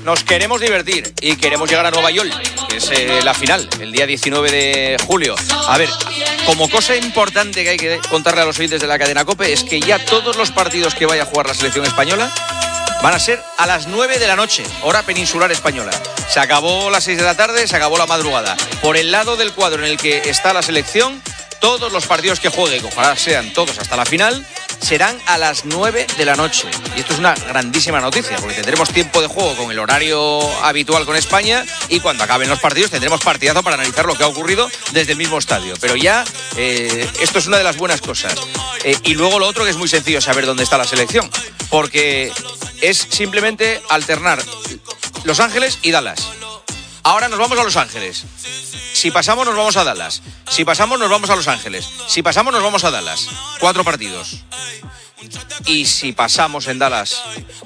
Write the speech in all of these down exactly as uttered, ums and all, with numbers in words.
nos queremos divertir y queremos llegar a Nueva York, que es eh, la final, el día diecinueve de julio. A ver, como cosa importante que hay que contarle a los oyentes de la cadena COPE es que ya todos los partidos que vaya a jugar la selección española van a ser a las nueve de la noche, hora peninsular española. Se acabó las seis de la tarde, se acabó la madrugada. Por el lado del cuadro en el que está la selección, todos los partidos que juegue, que ojalá sean todos hasta la final, serán a las nueve de la noche. Y esto es una grandísima noticia, porque tendremos tiempo de juego con el horario habitual con España y cuando acaben los partidos tendremos partidazo para analizar lo que ha ocurrido desde el mismo estadio. Pero ya, eh, esto es una de las buenas cosas. Eh, y luego lo otro que es muy sencillo saber dónde está la selección, porque es simplemente alternar Los Ángeles y Dallas. Ahora nos vamos a Los Ángeles. Si pasamos nos vamos a Dallas. Si pasamos nos vamos a Los Ángeles. Si pasamos nos vamos a Dallas. Cuatro partidos. Y si pasamos en Dallas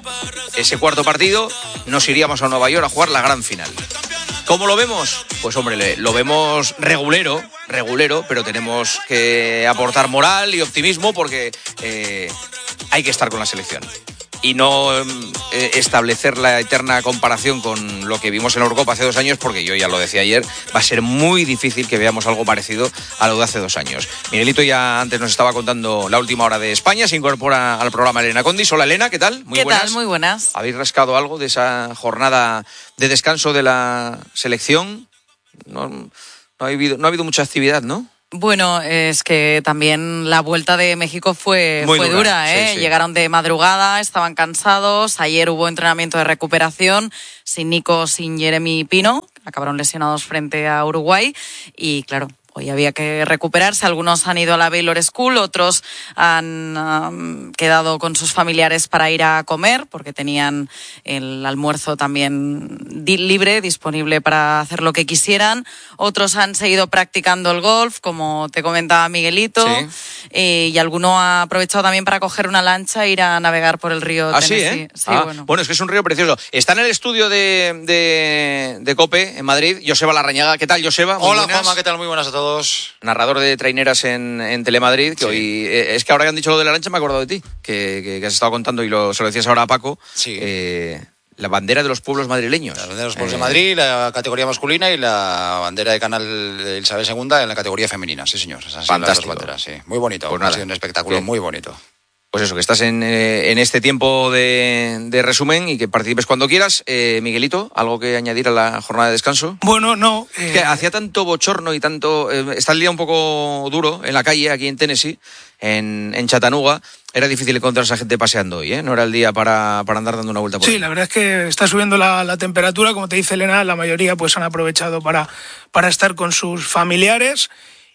ese cuarto partido, nos iríamos a Nueva York a jugar la gran final. ¿Cómo lo vemos? Pues hombre, lo vemos regulero, regulero, pero tenemos que aportar moral y optimismo porque eh, hay que estar con la selección. Y no eh, establecer la eterna comparación con lo que vimos en la Eurocopa hace dos años, porque yo ya lo decía ayer, va a ser muy difícil que veamos algo parecido a lo de hace dos años. Miguelito ya antes nos estaba contando la última hora de España, se incorpora al programa Elena Condis. Hola Elena, ¿qué tal? Muy ¿Qué buenas. tal? Muy buenas. ¿Habéis rascado algo de esa jornada de descanso de la selección? No, no, ha, habido, no ha habido mucha actividad, ¿no? Bueno, es que también la vuelta de México fue, fue dura, dura ¿eh? Sí, sí. Llegaron de madrugada, estaban cansados. Ayer hubo entrenamiento de recuperación sin Nico, sin Jeremy Pino. Acabaron lesionados frente a Uruguay y claro, hoy había que recuperarse. Algunos han ido a la Baylor School, otros han um, quedado con sus familiares para ir a comer, porque tenían el almuerzo también di- libre, disponible para hacer lo que quisieran. Otros han seguido practicando el golf, como te comentaba Miguelito, sí. eh, y alguno ha aprovechado también para coger una lancha e ir a navegar por el río ¿Ah, Tennessee. sí, eh? Sí, ah, bueno. bueno, es que es un río precioso. Está en el estudio de, de, de COPE en Madrid, Joseba Larrañaga. ¿Qué tal, Joseba? Muy Hola, buenas. Juanma, ¿qué tal? Muy buenas a todos. Narrador de traineras en, en Telemadrid, que sí. hoy... Eh, es que ahora que han dicho lo de la lancha me he acordado de ti, que, que, que has estado contando y lo, se lo decías ahora a Paco. Sí. Eh, la bandera de los pueblos madrileños. La bandera de los pueblos eh... de Madrid, la categoría masculina y la bandera de Canal de Isabel segunda en la categoría femenina, sí señor. Esas Fantástico. Las dos banderas, sí. Muy bonito, pues ha sido un espectáculo muy bonito. Pues eso, que estás en, eh, en este tiempo de, de resumen y que participes cuando quieras. Eh, Miguelito, ¿algo que añadir a la jornada de descanso? Bueno, no. Eh... Que hacía tanto bochorno y tanto... Eh, está el día un poco duro en la calle, aquí en Tennessee, en, en Chattanooga. Era difícil encontrar a esa gente paseando hoy, ¿eh? No era el día para, para andar dando una vuelta por Sí, ahí. La verdad es que está subiendo la, la temperatura, como te dice Elena, la mayoría pues han aprovechado para, para estar con sus familiares.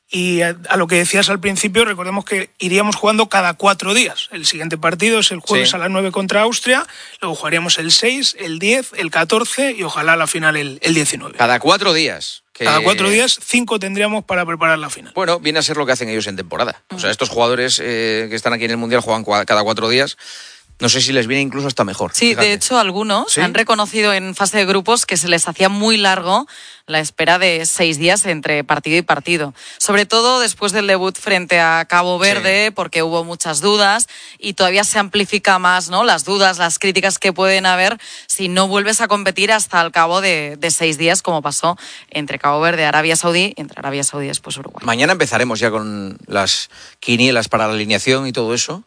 Y a, a lo que decías al principio, recordemos que iríamos jugando cada cuatro días. El siguiente partido es el jueves sí. a las nueve contra Austria, luego jugaríamos el seis, el diez, el catorce y ojalá la final el, el diecinueve. Cada cuatro días. Que... Cada cuatro días, cinco tendríamos para preparar la final. Bueno, viene a ser lo que hacen ellos en temporada. O sea, estos jugadores eh, que están aquí en el Mundial juegan cua- cada cuatro días. No sé si les viene incluso hasta mejor. Sí, fíjate. De hecho, algunos ¿Sí? han reconocido en fase de grupos que se les hacía muy largo la espera de seis días entre partido y partido. Sobre todo después del debut frente a Cabo Verde, sí. porque hubo muchas dudas y todavía se amplifica más, ¿no? Las dudas, las críticas que pueden haber si no vuelves a competir hasta el cabo de, de seis días, como pasó entre Cabo Verde y Arabia Saudí, entre Arabia Saudí y después Uruguay. Mañana empezaremos ya con las quinielas para la alineación y todo eso.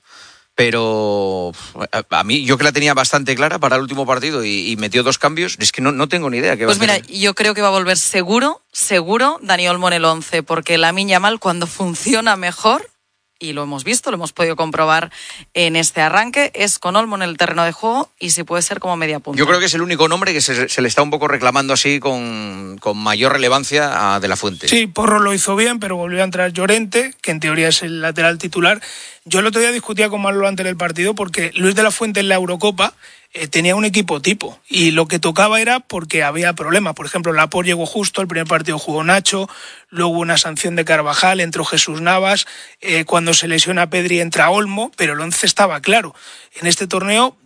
Pero a mí, yo que la tenía bastante clara para el último partido y, y metió dos cambios, es que no, no tengo ni idea. Qué pues va a mira, yo creo que va a volver seguro, seguro Dani Olmo en el once, porque Lamine Yamal cuando funciona mejor, y lo hemos visto, lo hemos podido comprobar en este arranque, es con Olmo en el terreno de juego y si puede ser como media punta. Yo creo que es el único nombre que se, se le está un poco reclamando así con, con mayor relevancia a De la Fuente. Sí, Porro lo hizo bien, pero volvió a entrar Llorente, que en teoría es el lateral titular. Yo el otro día discutía con Manolo antes del partido porque Luis de la Fuente en la Eurocopa eh, tenía un equipo tipo y lo que tocaba era porque había problemas. Por ejemplo, Laporte llegó justo, el primer partido jugó Nacho, luego hubo una sanción de Carvajal, entró Jesús Navas, eh, cuando se lesiona Pedri entra Olmo, pero el once estaba claro. En este torneo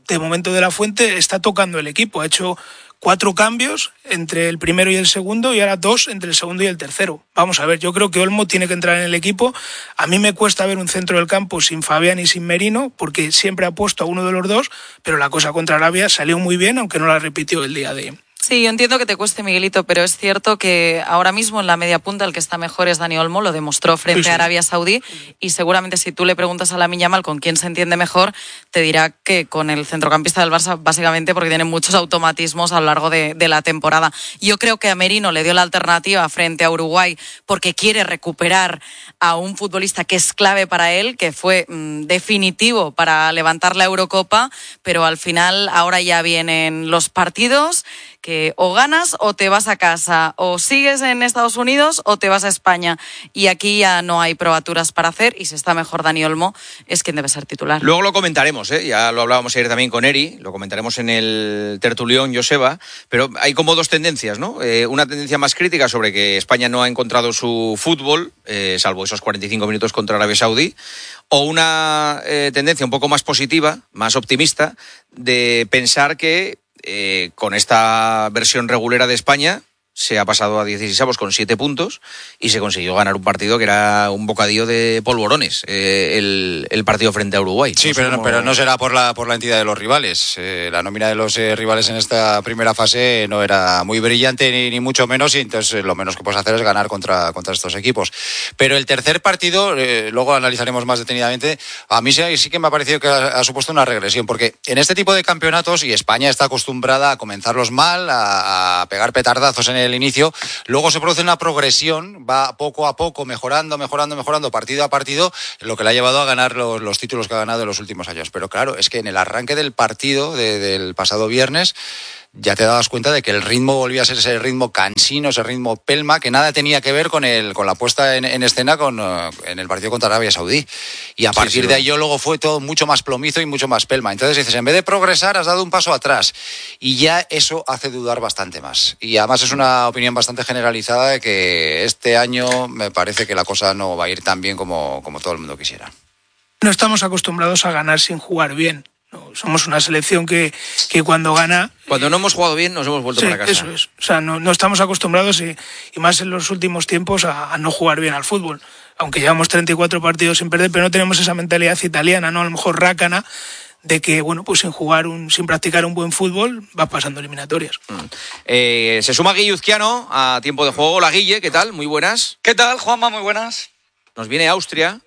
de momento De La Fuente está tocando el equipo, ha hecho cuatro cambios entre el primero y el segundo y ahora dos entre el segundo y el tercero. Vamos a ver, yo creo que Olmo tiene que entrar en el equipo. A mí me cuesta ver un centro del campo sin Fabián y sin Merino, porque siempre ha puesto a uno de los dos, pero la cosa contra Arabia salió muy bien, aunque no la repitió el día de... Sí, yo entiendo que te cueste, Miguelito, pero es cierto que ahora mismo en la media punta el que está mejor es Dani Olmo, lo demostró frente sí, sí. a Arabia Saudí, y seguramente si tú le preguntas a Lamine Yamal con quién se entiende mejor, te dirá que con el centrocampista del Barça, básicamente porque tiene muchos automatismos a lo largo de, de la temporada. Yo creo que a Merino le dio la alternativa frente a Uruguay porque quiere recuperar a un futbolista que es clave para él, que fue mmm, definitivo para levantar la Eurocopa, pero al final ahora ya vienen los partidos que o ganas o te vas a casa, o sigues en Estados Unidos o te vas a España, y aquí ya no hay probaturas para hacer, y si está mejor Dani Olmo es quien debe ser titular. Luego lo comentaremos, ¿eh? Ya lo hablábamos ayer también con Eri, lo comentaremos en el tertulión Joseba, pero hay como dos tendencias, ¿no? Eh, una tendencia más crítica sobre que España no ha encontrado su fútbol, eh, salvo esos cuarenta y cinco minutos contra Arabia Saudí, o una eh, tendencia un poco más positiva, más optimista, de pensar que Eh, con esta versión regulera de España se ha pasado a dieciseis con siete puntos y se consiguió ganar un partido que era un bocadillo de polvorones, eh, el, el partido frente a Uruguay. Sí, no pero, cómo... pero no será por la por la entidad de los rivales. Eh, la nómina de los eh, rivales en esta primera fase no era muy brillante ni, ni mucho menos, y entonces lo menos que puedes hacer es ganar contra, contra estos equipos. Pero el tercer partido, eh, luego analizaremos más detenidamente, a mí sí, sí que me ha parecido que ha, ha supuesto una regresión, porque en este tipo de campeonatos, y España está acostumbrada a comenzarlos mal, a, a pegar petardazos en el el inicio, luego se produce una progresión, va poco a poco mejorando, mejorando, mejorando, partido a partido, lo que le ha llevado a ganar los, los títulos que ha ganado en los últimos años. Pero claro, es que en el arranque del partido de, del pasado viernes ya te dabas cuenta de que el ritmo volvía a ser ese ritmo cansino, ese ritmo pelma, que nada tenía que ver con el con la puesta en, en escena con, uh, en el partido contra Arabia Saudí. Y a partir sí, sí, de ahí luego fue todo mucho más plomizo y mucho más pelma. Entonces dices, en vez de progresar, has dado un paso atrás. Y ya eso hace dudar bastante más. Y además es una opinión bastante generalizada de que este año me parece que la cosa no va a ir tan bien como, como todo el mundo quisiera. No estamos acostumbrados a ganar sin jugar bien. No, somos una selección que, que cuando gana... Cuando no hemos jugado bien nos hemos vuelto sí, para casa. Eso es. O sea, no, no estamos acostumbrados, y, y más en los últimos tiempos, a, a no jugar bien al fútbol. Aunque llevamos treinta y cuatro partidos sin perder, pero no tenemos esa mentalidad italiana, ¿no? A lo mejor rácana, de que, bueno, pues sin jugar, un, sin practicar un buen fútbol, vas pasando eliminatorias. Mm. Eh, se suma Guille Uzquiano a tiempo de juego. Hola, Guille, ¿qué tal? Muy buenas. ¿Qué tal, Juanma? Muy buenas. Nos viene Austria.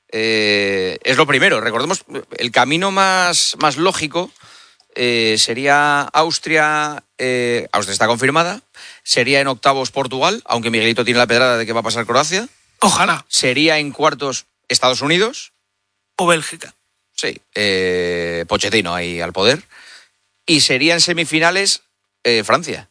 Eh, es lo primero, recordemos, el camino más, más lógico eh, sería Austria, eh, Austria está confirmada, sería en octavos Portugal, aunque Miguelito tiene la pedrada de que va a pasar Croacia. Ojalá. Sería en cuartos Estados Unidos. O Bélgica. Sí, eh, Pochettino ahí al poder. Y sería en semifinales eh, Francia,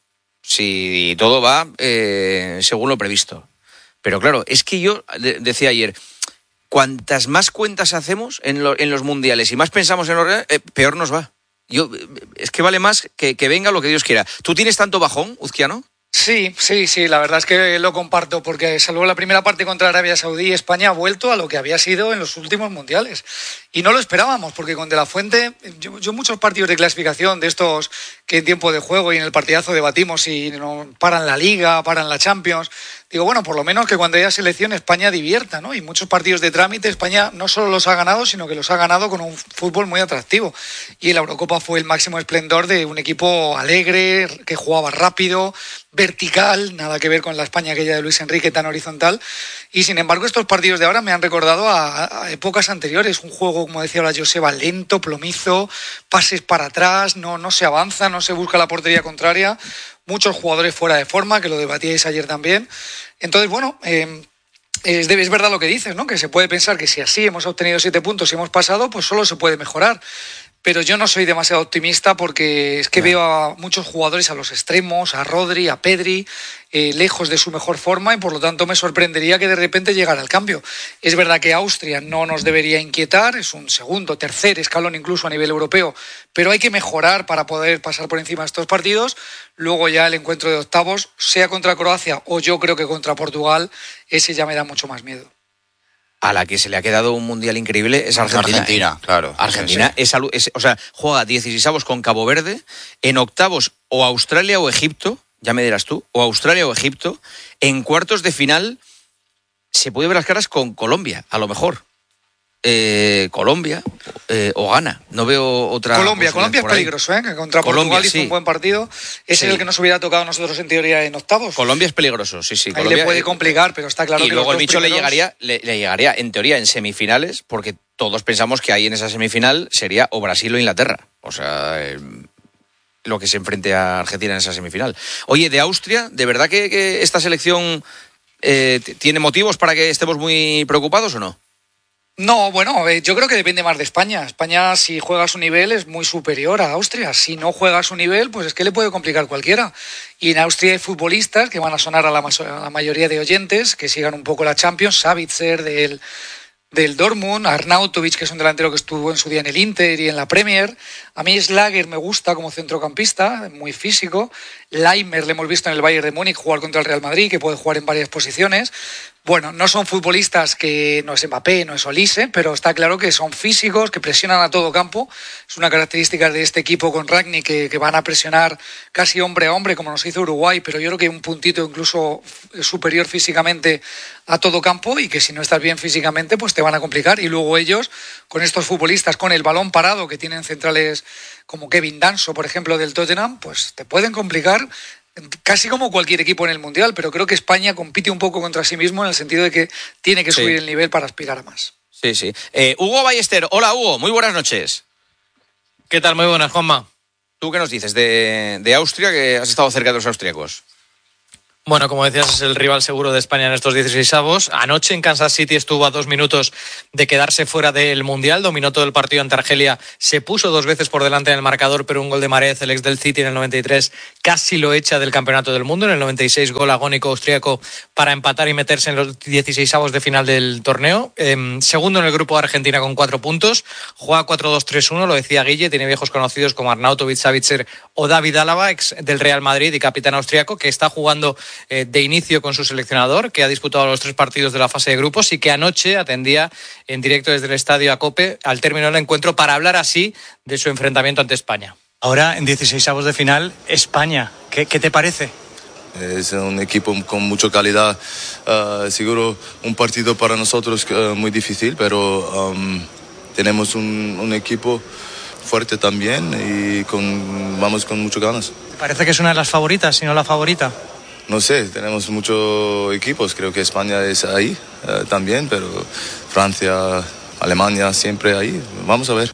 si todo va eh, según lo previsto. Pero claro, es que yo de- decía ayer... Cuantas más cuentas hacemos en, lo, en los mundiales y más pensamos en los eh, peor nos va. Yo es que vale más que, que venga lo que Dios quiera. ¿Tú tienes tanto bajón, Uzquiano? Sí, sí, sí, la verdad es que lo comparto, porque salvo la primera parte contra Arabia Saudí, España ha vuelto a lo que había sido en los últimos mundiales. Y no lo esperábamos, porque con De La Fuente, yo, yo muchos partidos de clasificación de estos que en tiempo de juego y en el partidazo debatimos si no paran la Liga, paran la Champions. Digo, bueno, por lo menos que cuando haya selección España divierta, ¿no? Y muchos partidos de trámite España no solo los ha ganado, sino que los ha ganado con un fútbol muy atractivo. Y la Eurocopa fue el máximo esplendor de un equipo alegre, que jugaba rápido, vertical, nada que ver con la España aquella de Luis Enrique tan horizontal. Y sin embargo, estos partidos de ahora me han recordado a, a épocas anteriores. Un juego, como decía ahora Joseba, lento, plomizo, pases para atrás, no, no se avanza, no se busca la portería contraria. Muchos jugadores fuera de forma, que lo debatíais ayer también. Entonces, bueno, eh, es, es verdad lo que dices, ¿no? Que se puede pensar que si así hemos obtenido siete puntos y hemos pasado, pues solo se puede mejorar. Pero yo no soy demasiado optimista, porque es que no. veo a muchos jugadores a los extremos, a Rodri, a Pedri, eh, lejos de su mejor forma, y por lo tanto me sorprendería que de repente llegara el cambio. Es verdad que Austria no nos debería inquietar, es un segundo, tercer escalón incluso a nivel europeo, pero hay que mejorar para poder pasar por encima de estos partidos. Luego ya el encuentro de octavos, sea contra Croacia o yo creo que contra Portugal, ese ya me da mucho más miedo. a la que se le ha quedado un mundial increíble es Argentina. Argentina, ¿eh? claro. Argentina sí, sí. Es, es, o sea, juega dieciseisavos con Cabo Verde, en octavos o Australia o Egipto, ya me dirás tú, o Australia o Egipto, en cuartos de final se puede ver las caras con Colombia, a lo mejor. Eh, Colombia eh, o Ghana, no veo otra. Colombia, Colombia es peligroso, ¿eh? Que contra Colombia, Portugal hizo sí. un buen partido. Ese Sí. es el que nos hubiera tocado a nosotros en teoría en octavos. Colombia es peligroso, sí, sí. Ahí Colombia, le puede complicar, pero está claro y que luego los el bicho dos le primeros... llegaría, le, le llegaría en teoría en semifinales, porque todos pensamos que ahí en esa semifinal sería o Brasil o Inglaterra. O sea, eh, lo que se enfrente a Argentina en esa semifinal. Oye, de Austria, ¿de verdad que, que esta selección eh, tiene motivos para que estemos muy preocupados o no? No, bueno, eh, yo creo que depende más de España. España, si juega a su nivel, es muy superior a Austria. Si no juega a su nivel, pues es que le puede complicar cualquiera. Y en Austria hay futbolistas que van a sonar a la, a la mayoría de oyentes, que sigan un poco la Champions. Savitzer del, del Dortmund, Arnautovic, que es un delantero que estuvo en su día en el Inter y en la Premier. A mí Schlager me gusta como centrocampista, muy físico. Leimer le hemos visto en el Bayern de Múnich jugar contra el Real Madrid, que puede jugar en varias posiciones. Bueno, no son futbolistas que no es Mbappé, no es Olise, pero está claro que son físicos, que presionan a todo campo. Es una característica de este equipo con Ragni, que, que van a presionar casi hombre a hombre, como nos hizo Uruguay, pero yo creo que un puntito incluso superior físicamente a todo campo, y que si no estás bien físicamente, pues te van a complicar. Y luego ellos, con estos futbolistas, con el balón parado, que tienen centrales como Kevin Danso, por ejemplo, del Tottenham, pues te pueden complicar casi como cualquier equipo en el Mundial, pero creo que España compite un poco contra sí mismo en el sentido de que tiene que Sí. subir el nivel para aspirar a más. Sí, sí. Eh, Hugo Ballester, hola Hugo, muy buenas noches. ¿Qué tal? Muy buenas, Juanma. ¿Tú qué nos dices de, de Austria, que has estado cerca de los austríacos? Bueno, como decías, es el rival seguro de España en estos dieciseisavos. Anoche en Kansas City estuvo a dos minutos de quedarse fuera del Mundial. Dominó todo el partido ante Argelia. Se puso dos veces por delante en el marcador, pero un gol de Mahrez, el ex del City, en el noventa y tres, casi lo echa del Campeonato del Mundo. En el noventa y seis, gol agónico austríaco para empatar y meterse en los dieciseisavos de final del torneo. Eh, segundo en el grupo de Argentina con cuatro puntos. Juega cuatro dos tres uno, lo decía Guille. Tiene viejos conocidos como Arnautovic, Savitzer o David Álava, ex del Real Madrid y capitán austríaco, que está jugando de inicio con su seleccionador, que ha disputado los tres partidos de la fase de grupos y que anoche atendía en directo desde el estadio a COPE al término del encuentro para hablar así de su enfrentamiento ante España. Ahora en dieciseisavos de final, España, ¿qué, qué te parece? Es un equipo con mucha calidad, uh, seguro un partido para nosotros uh, muy difícil, pero um, tenemos un, un equipo fuerte también y con, vamos con muchas ganas. ¿Te parece que es una de las favoritas, si no la favorita? No sé, tenemos muchos equipos, creo que España es ahí uh, también, pero Francia, Alemania siempre ahí, vamos a ver.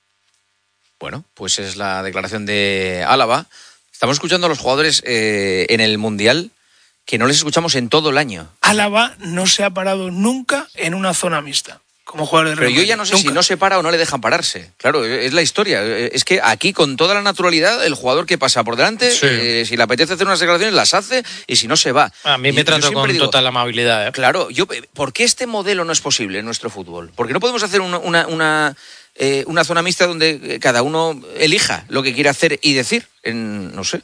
Bueno, pues es la declaración de Álava. Estamos escuchando a los jugadores eh, en el Mundial que no les escuchamos en todo el año. Álava no se ha parado nunca en una zona mixta como jugador de Real Pero yo ya no sé Nunca. si no se para o no le dejan pararse. Claro, es la historia. Es que aquí, con toda la naturalidad, el jugador que pasa por delante, Sí. eh, si le apetece hacer unas declaraciones, las hace, y si no, se va. A mí Y me yo trato siempre con digo, total amabilidad, ¿eh? Claro, yo, ¿por qué este modelo no es posible en nuestro fútbol? Porque no podemos hacer una, una, una, eh, una zona mixta donde cada uno elija lo que quiere hacer y decir. En, no sé.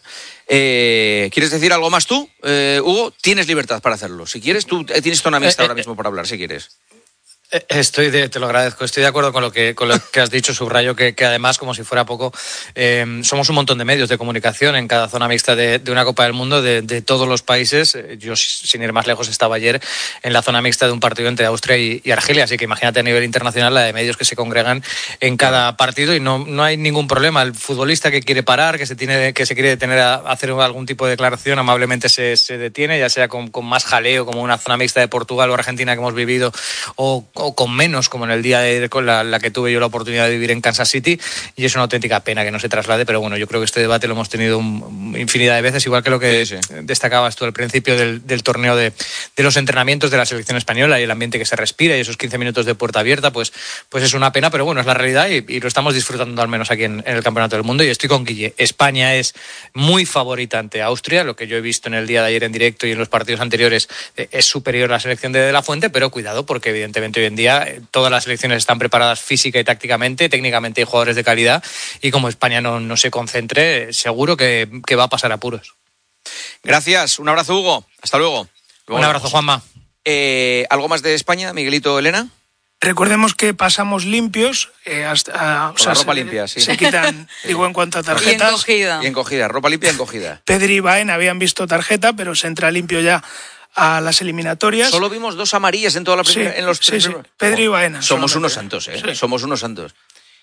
Eh, ¿Quieres decir algo más tú, eh, Hugo? Tienes libertad para hacerlo. Si quieres, tú tienes zona mixta Eh, eh, ahora mismo para hablar, si quieres. Estoy de, te lo agradezco, estoy de acuerdo con lo que, con lo que has dicho, subrayo que, que además, como si fuera poco, eh, somos un montón de medios de comunicación en cada zona mixta de, de una Copa del Mundo de, de todos los países. Yo, sin ir más lejos, estaba ayer en la zona mixta de un partido entre Austria y, y Argelia, así que imagínate a nivel internacional la de medios que se congregan en cada partido y no, no hay ningún problema. El futbolista que quiere parar, que se tiene que se quiere detener a hacer algún tipo de declaración, amablemente se, se detiene, ya sea con, con más jaleo, como una zona mixta de Portugal o Argentina que hemos vivido, o o con menos, como en el día de con la, la que tuve yo la oportunidad de vivir en Kansas City, y es una auténtica pena que no se traslade, pero bueno, yo creo que este debate lo hemos tenido un, infinidad de veces, igual que lo que sí, sí. destacabas tú al principio del, del torneo de, de los entrenamientos de la selección española y el ambiente que se respira y esos quince minutos de puerta abierta, pues, pues es una pena, pero bueno, es la realidad y, y lo estamos disfrutando al menos aquí en, en el Campeonato del Mundo, y estoy con Guille. España es muy favorita ante Austria, lo que yo he visto en el día de ayer en directo y en los partidos anteriores eh, es superior a la selección de De La Fuente, pero cuidado porque evidentemente hoy en día todas las selecciones están preparadas física y tácticamente, técnicamente hay jugadores de calidad, y como España no, no se concentre, seguro que, que va a pasar apuros. Gracias, un abrazo, Hugo, hasta luego. luego un abrazo, Juanma. Eh, ¿Algo más de España, Miguelito, Elena? Recordemos que pasamos limpios, eh, hasta, Con o sea, la ropa se, limpia, sí. Se quitan, digo, en cuanto a tarjetas. Y encogida. Y encogida, ropa limpia y encogida. Pedri y Baena habían visto tarjeta, pero se entra limpio ya a las eliminatorias. Solo vimos dos amarillas en toda la primera, sí, en los sí, tres sí. Pedri y Baena. Somos unos santos, ¿eh? Sí. Somos unos santos.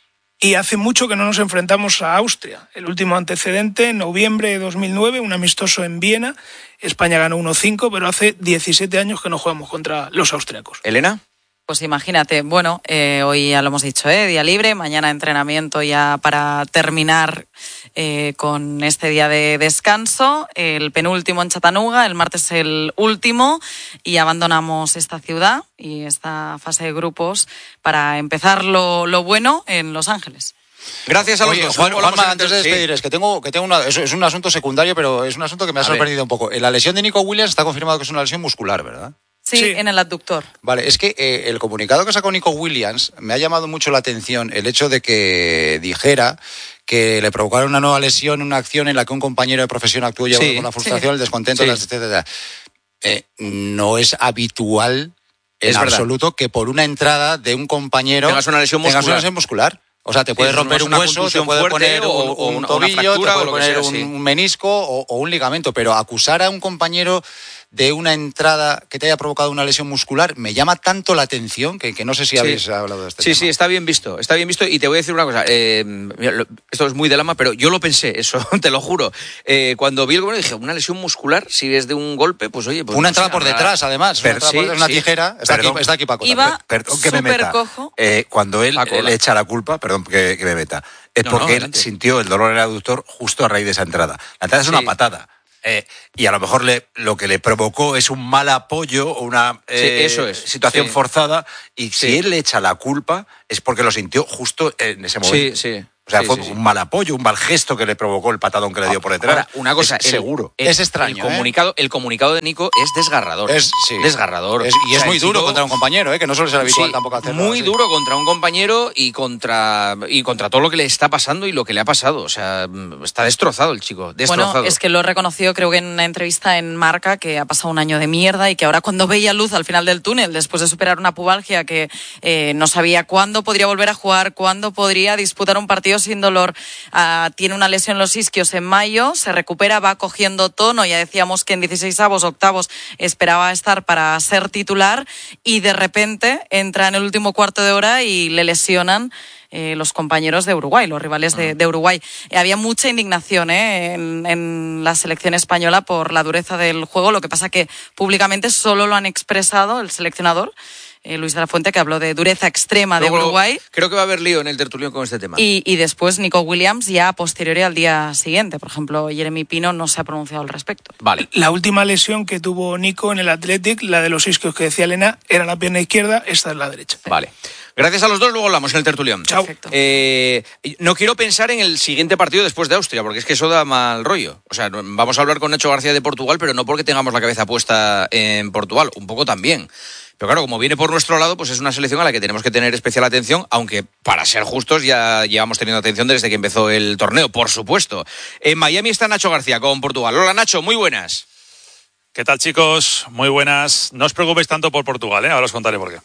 Y hace mucho que no nos enfrentamos a Austria. El último antecedente, en noviembre de dos mil nueve, un amistoso en Viena. España ganó uno cinco, pero hace diecisiete años que no jugamos contra los austriacos. ¿Elena? Pues imagínate, bueno, eh, hoy ya lo hemos dicho, ¿eh? Día libre, mañana entrenamiento ya para terminar eh, con este día de descanso, el penúltimo en Chattanooga, el martes el último, y abandonamos esta ciudad y esta fase de grupos para empezar lo, lo bueno en Los Ángeles. Gracias a los Oye, dos. Juan, Juanma, antes de sí. despedir, es que tengo, que tengo una, es, es un asunto secundario, pero es un asunto que me ha a sorprendido ver. un poco. La lesión de Nico Williams está confirmado que es una lesión muscular, ¿verdad? Sí, sí, en el abductor. Vale, es que eh, el comunicado que sacó Nico Williams me ha llamado mucho la atención el hecho de que dijera que le provocaron una nueva lesión, una acción en la que un compañero de profesión actuó llevando sí, con la frustración, sí. el descontento, sí. etcétera. Eh, no es habitual en es absoluto verdad. que por una entrada de un compañero tengas una lesión muscular. Tengas una lesión muscular. O sea, te puedes sí, romper un hueso, te puede poner o, o un tobillo, te puede poner sea, un, sí. un menisco o, o un ligamento, pero acusar a un compañero de una entrada que te haya provocado una lesión muscular me llama tanto la atención que, que no sé si sí. habéis hablado de este sí, tema. Sí, sí, está bien visto, está bien visto y te voy a decir una cosa, eh, esto es muy de lama, pero yo lo pensé, eso te lo juro. Eh, cuando vi el gol dije, una lesión muscular, si es de un golpe, pues oye... Pues una no entrada sé, por nada. detrás, además, pero, una, sí, por, una sí. tijera, está aquí, está aquí Paco. Iba perdón que me meta, cojo. Eh, cuando él Paco, le echa la culpa, perdón que, que me meta, es no, porque no, él sintió el dolor en el aductor justo a raíz de esa entrada. La entrada es sí. una patada. Eh, y a lo mejor le, lo que le provocó es un mal apoyo o una eh, sí, eso es. situación sí. forzada y sí. si él le echa la culpa es porque lo sintió justo en ese momento. Sí, sí. O sea, sí, fue sí, sí. un mal apoyo, un mal gesto que le provocó el patadón que le dio por detrás. Ahora, una cosa, es, el, seguro. El, es extraño. El comunicado, ¿eh? el comunicado de Nico es desgarrador. Es sí. desgarrador. Es, y es o sea, muy duro chico, contra un compañero, ¿eh? Que no suele ser habitual sí, tampoco hacerlo. Muy así. duro contra un compañero y contra y contra todo lo que le está pasando y lo que le ha pasado. O sea, está destrozado el chico. Destrozado. Bueno, es que lo he reconocido, creo que en una entrevista en Marca, que ha pasado un año de mierda y que ahora cuando veía luz al final del túnel, después de superar una pubalgia que eh, no sabía cuándo podría volver a jugar, cuándo podría disputar un partido sin dolor. Uh, tiene una lesión en los isquios en mayo, se recupera, va cogiendo tono, ya decíamos que en dieciseisavos, octavos esperaba estar para ser titular y de repente entra en el último cuarto de hora y le lesionan eh, los compañeros de Uruguay, los rivales de, de Uruguay. Eh, había mucha indignación eh, en, en la selección española por la dureza del juego, lo que pasa que públicamente solo lo han expresado el seleccionador, Eh, Luis de la Fuente, que habló de dureza extrema Luego, de Uruguay. Creo que va a haber lío en el tertulión con este tema. Y, y después Nico Williams ya a posteriori al día siguiente. Por ejemplo, Jeremy Pino no se ha pronunciado al respecto. Vale. La última lesión que tuvo Nico en el Athletic, la de los isquios que decía Elena, era la pierna izquierda, esta es la derecha. Vale. Gracias a los dos, luego hablamos en el tertulión. Chao. Eh, no quiero pensar en el siguiente partido después de Austria, porque es que eso da mal rollo. O sea, vamos a hablar con Nacho García de Portugal, pero no porque tengamos la cabeza puesta en Portugal, un poco también. Pero claro, como viene por nuestro lado, pues es una selección a la que tenemos que tener especial atención, aunque para ser justos ya llevamos teniendo atención desde que empezó el torneo, por supuesto. En Miami está Nacho García con Portugal. Hola Nacho, muy buenas. ¿Qué tal chicos? Muy buenas. No os preocupéis tanto por Portugal, ¿eh? Ahora os contaré por qué.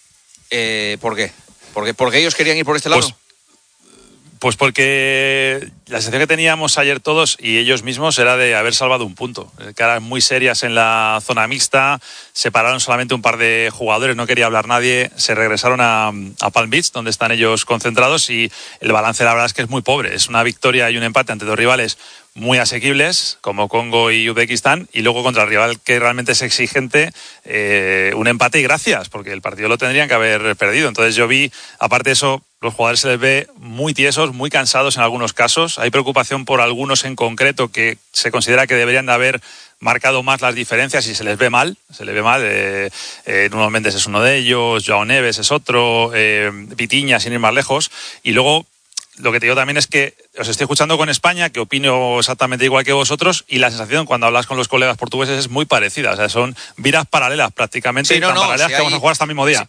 Eh, ¿Por qué? ¿Porque, ¿Porque ellos querían ir por este lado? Pues, pues porque la sensación que teníamos ayer todos y ellos mismos era de haber salvado un punto. Caras muy serias en la zona mixta, se pararon solamente un par de jugadores, no quería hablar nadie, se regresaron a, a Palm Beach, donde están ellos concentrados, y el balance la verdad es que es muy pobre. Es una victoria y un empate ante dos rivales muy asequibles, como Congo y Uzbekistán, y luego contra el rival que realmente es exigente, eh, un empate y gracias, porque el partido lo tendrían que haber perdido. Entonces yo vi, aparte de eso, los jugadores se les ve muy tiesos, muy cansados en algunos casos. Hay preocupación por algunos en concreto que se considera que deberían de haber marcado más las diferencias y se les ve mal, se les ve mal. Eh, eh, Nuno Méndez es uno de ellos, Joao Neves es otro, eh, Vitinha sin ir más lejos, y luego lo que te digo también es que os estoy escuchando con España, que opino exactamente igual que vosotros, y la sensación cuando hablas con los colegas portugueses es muy parecida. O sea, son vidas paralelas prácticamente, sí, no, tan no, paralelas si que hay... vamos a jugar hasta el mismo día. Sí.